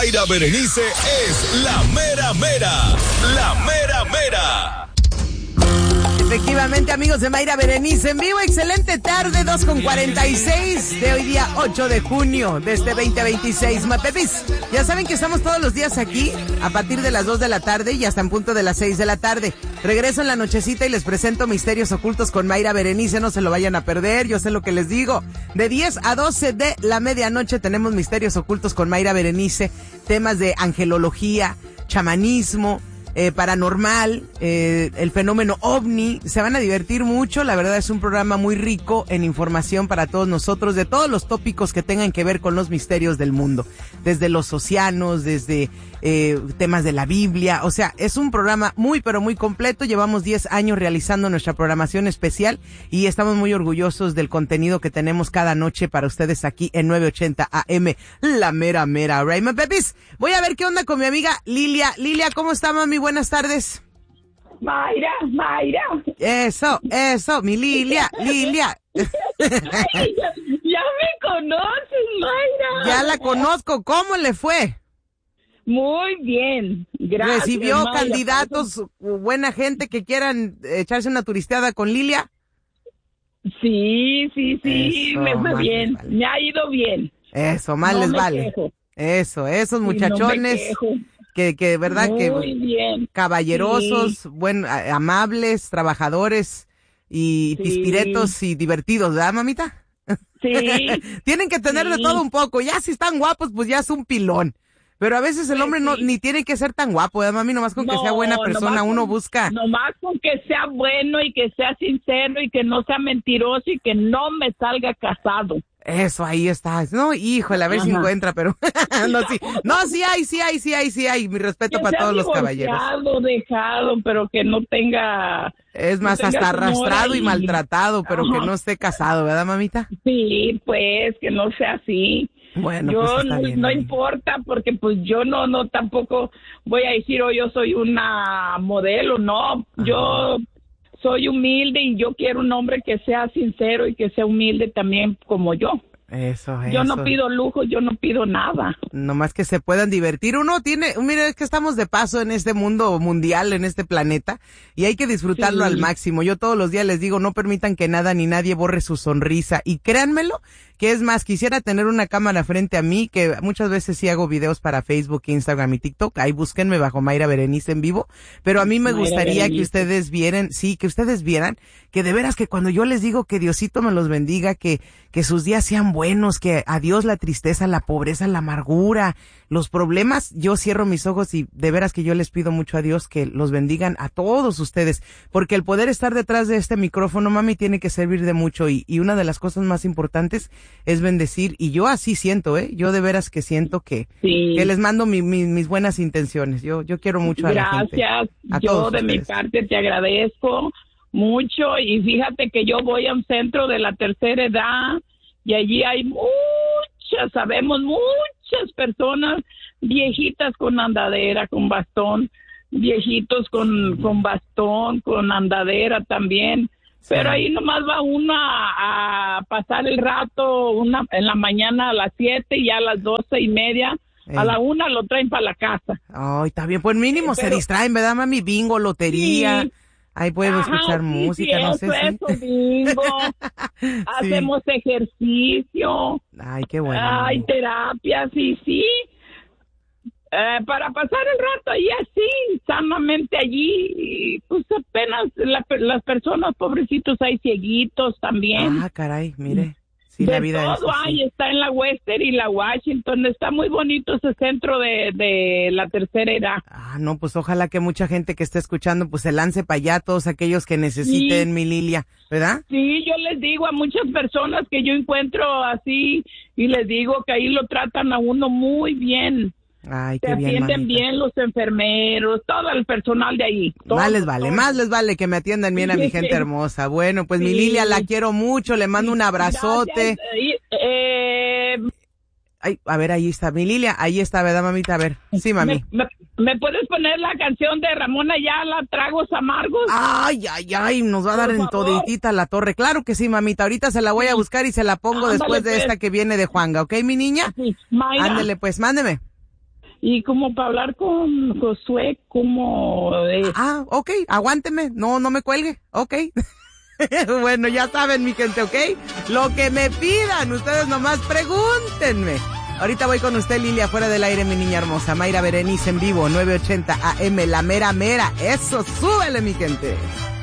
Mayra Berenice es la mera mera. La mera mera. Efectivamente, amigos de Mayra Berenice en vivo, excelente tarde, 2:46 de hoy día 8 de junio de este 2026. Mapepis, ya saben que estamos todos los días aquí a partir de las 2 de la tarde y hasta en punto de las 6 de la tarde. Regreso en la nochecita y les presento Misterios Ocultos con Mayra Berenice, no se lo vayan a perder, yo sé lo que les digo. De 10 a 12 de la medianoche tenemos Misterios Ocultos con Mayra Berenice, temas de angelología, chamanismo, paranormal, el fenómeno ovni. Se van a divertir mucho, la verdad es un programa muy rico en información para todos nosotros, de todos los tópicos que tengan que ver con los misterios del mundo, desde los océanos, desde temas de la Biblia, o sea, es un programa muy pero muy completo. Llevamos 10 años realizando nuestra programación especial y estamos muy orgullosos del contenido que tenemos cada noche para ustedes aquí en 980 AM, la mera mera. Raymond Pepis, voy a ver qué onda con mi amiga Lilia. Lilia, ¿cómo está, mami? Buenas tardes. Mayra. Eso, mi Lilia. Ay, ya me conoces, Mayra. Ya la conozco, ¿cómo le fue? Muy bien, gracias. ¿Recibió Mayra, candidatos, buena gente que quieran echarse una turisteada con Lilia? Sí, Eso, me fue bien, vale. Me ha ido bien. Eso, más No les me vale. quejo. Eso, esos Sí, muchachones no me quejo. que verdad Muy que bien. caballerosos, Sí. amables, trabajadores y Sí. pispiretos y divertidos, ¿verdad, mamita? Sí. Tienen que tener de Sí. todo un poco. Ya si están guapos, pues ya es un pilón. Pero a veces el hombre no Sí. ni tiene que ser tan guapo, ¿verdad, mami? Nomás con que sea buena persona, uno busca. Nomás con que sea bueno y que sea sincero y que no sea mentiroso y que no me salga casado. Eso, ahí está. No, híjole, a ver si Ajá. encuentra, pero sí hay. Mi respeto Que para sea todos los caballeros. dejado, pero que no tenga... Es más, no tenga hasta arrastrado señora y maltratado, pero que Ajá. no esté casado, ¿verdad, mamita? Sí, pues, que no sea así. Bueno, Yo pues está bien, no mami. importa, porque pues yo no tampoco voy a decir, yo soy una modelo, no. Yo soy humilde y yo quiero un hombre que sea sincero y que sea humilde también como yo. Eso. Yo no pido lujo, yo no pido nada. Nomás que se puedan divertir. Uno tiene, mira, es que estamos de paso en este mundo mundial, en este planeta, y hay que disfrutarlo Sí. al máximo. Yo todos los días les digo, no permitan que nada ni nadie borre su sonrisa. Y créanmelo, que es más, quisiera tener una cámara frente a mí, que muchas veces sí hago videos para Facebook, Instagram y TikTok. Ahí búsquenme bajo Mayra Berenice en vivo. Pero a mí me Mayra gustaría Berenice. que ustedes vieran, que de veras que cuando yo les digo que Diosito me los bendiga, que sus días sean buenos, que adiós la tristeza, la pobreza, la amargura, los problemas, yo cierro mis ojos y de veras que yo les pido mucho a Dios que los bendigan a todos ustedes, porque el poder estar detrás de este micrófono, mami, tiene que servir de mucho y una de las cosas más importantes es bendecir, y yo así siento, yo de veras que siento que les mando mis buenas intenciones. Yo quiero mucho a la gente. Gracias, A yo todos de mi ustedes. parte te agradezco mucho y fíjate que yo voy a un centro de la tercera edad y allí hay sabemos muchas personas viejitas con andadera, con bastón, viejitos con bastón, con andadera también. Pero ahí nomás va uno a pasar el rato, en la mañana a las 7 y a las 12:30, a la 1 lo traen para la casa. Ay, está bien, pues mínimo se Pero- distraen, ¿verdad, mami? Bingo, lotería, Sí. ahí pueden escuchar música, no sé si. Eso, bingo. Hacemos ejercicio. Ay, qué bueno. Hay mami. terapias y sí. Para pasar el rato ahí así, sanamente allí, y pues apenas las personas pobrecitos hay cieguitos también. Ah, caray, mire. Sí, de la vida es todo así. hay, está en la Western y la Washington, está muy bonito ese centro de la tercera edad. Ah, no, pues ojalá que mucha gente que esté escuchando pues se lance para allá, todos aquellos que necesiten, Sí. mi Lilia, ¿verdad? Sí, yo les digo a muchas personas que yo encuentro así y les digo que ahí lo tratan a uno muy bien. Ay, Se qué bien, atienden mamita. bien los enfermeros, todo el personal de ahí. Más les vale que me atiendan bien a mi gente hermosa. Bueno, pues mi Sí. Lilia, la quiero mucho, le mando un abrazote. Gracias. Ay, a ver, ahí está, mi Lilia, ahí está, ¿verdad, mamita? A ver, sí, mami. ¿Me puedes poner la canción de Ramón Ayala, Tragos Amargos? Ay, nos va a dar Por en favor. toditita la torre. Claro que sí, mamita, ahorita se la voy a buscar y se la pongo Ándale, después de pues. esta que viene de Juanga, ¿ok, mi niña? Sí, Mayra. Ándele, pues, mándeme. Y como para hablar con Josué, como es. Ah, ok, aguánteme, no me cuelgue, ok. Bueno, ya saben, mi gente, ok. Lo que me pidan, ustedes nomás pregúntenme. Ahorita voy con usted, Lilia, fuera del aire, mi niña hermosa. Mayra Berenice en vivo, 980 AM, la mera mera. Eso, súbele, mi gente.